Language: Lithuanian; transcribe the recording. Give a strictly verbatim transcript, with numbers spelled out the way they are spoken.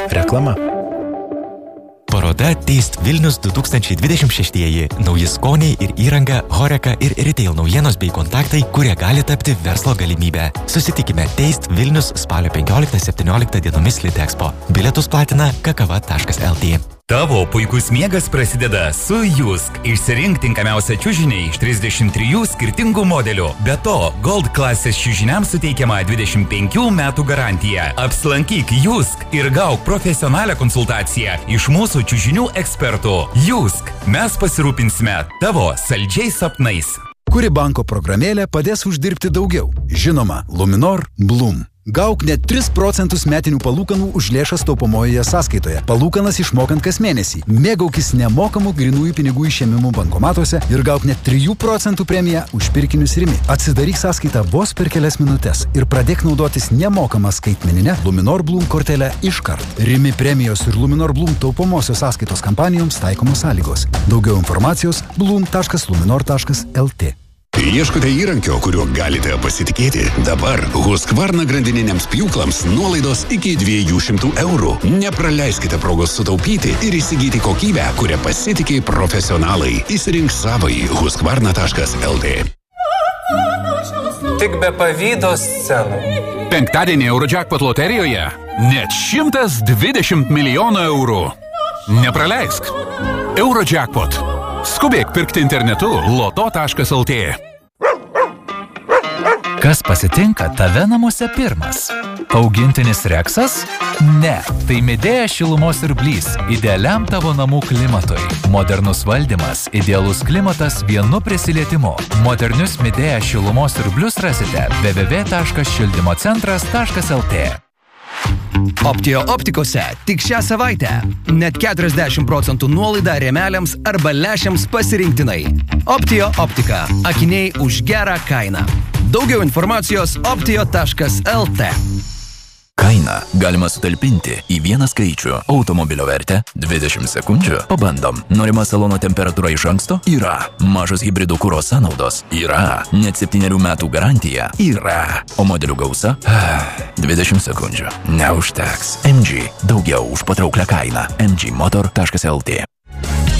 Reklama. Paroda Taste Vilnius du tūkstančiai dvidešimt šeši. Nauji skoniai ir įranga, Horeca ir retail naujienos bei kontaktai, kurie gali tapti verslo galimybę. Susitikime Taste Vilnius spalio penkioliktą septynioliktą dienomis Litexpo. Bilietus platina kakava taškas el tė. Tavo puikus miegas prasideda su Jusk. Išsirink tinkamiausią čiužinį iš trisdešimt trijų skirtingų modelių. Be to, Gold klasės čiužiniams suteikiama dvidešimt penkių metų garantija. Apsilankyk Jusk ir gauk profesionalią konsultaciją iš mūsų čiužinių ekspertų. Jusk. Mes pasirūpinsime tavo saldžiais sapnais. Kuri banko programėlė padės uždirbti daugiau? Žinoma, Luminor Bloom. Gauk net tris procentus metinių palūkanų už lėšas taupomojoje sąskaitoje. Palūkanas išmokant kas mėnesį. Mėgaukis nemokamų grinųjų pinigų išėmimų bankomatuose ir gauk net trijų procentų premiją už pirkinius Rimi. Atsidaryk sąskaitą vos per kelias minutes ir pradėk naudotis nemokamą skaitmeninę Luminor Bloom kortelę iškart. Rimi premijos ir Luminor Bloom taupomosios sąskaitos kampanijoms taikomos sąlygos. Daugiau informacijos bloom taškas luminor taškas el tė. Ieškote įrankio, kuriuo galite pasitikėti? Dabar Husqvarna grandininiams pjūklams nuolaidos iki dviejų šimtų eurų. Nepraleiskite progos sutaupyti ir įsigyti kokybę, kurią pasitikė profesionalai. Įsirink savai husqvarna taškas el tė. Tik be pavydo scenų. Penktadienį Eurojackpot loterijoje net šimtas dvidešimt milijonų eurų. Nepraleisk. Eurojackpot. Skubėk pirkti internetu loto taškas el tė. Kas pasitinka tave namuose pirmas? Augintinis Reksas? Ne, tai Midea šilumos siurblys idealiam tavo namų klimatui. Modernus valdymas, idealus klimatas vienu prisilietimu. Modernius Midea šilumos siurblius rasite w w w taškas šildymo centras taškas el tė. Optio optikose tik šią savaitę net keturiasdešimt procentų nuolaida rėmeliams arba lęšiams pasirinktinai. Optio optika. Akiniai už gerą kainą. Daugiau informacijos optio taškas el tė. Kainą galima sutalpinti į vieną skaičių. Automobilio vertę dvidešimt sekundžių. Pabandom. Norima salono temperatūra iš anksto? Yra. Mažos hibridų kuro sąnaudos? Yra. Net septynerių metų garantija? Yra. O modelių gausa? dvidešimt sekundžių. Neužteks. em džy. Daugiau už patrauklią kainą. em džy motor taškas el tė.